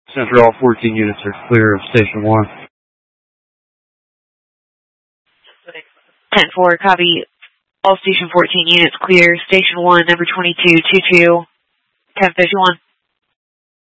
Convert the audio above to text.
Center, all 14 units are clear of Station 1. 10-4, copy. All Station 14 units clear. Station 1, number 2222, 1051.